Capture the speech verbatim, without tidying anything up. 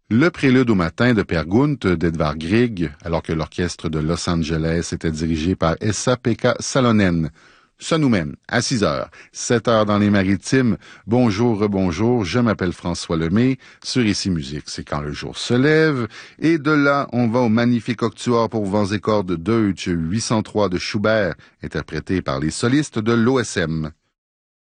Le prélude au matin de Per Gunt d'Edvard Grieg, alors que l'orchestre de Los Angeles était dirigé par Esa-Pekka Salonen. Ça nous mène à six heures, sept heures dans les Maritimes. Bonjour, rebonjour, je m'appelle François Lemay. Sur Ici Musique, c'est quand le jour se lève. Et de là, on va au magnifique octuor pour vents et cordes Deutsch huit cent trois de Schubert, interprété par les solistes de l'O S M.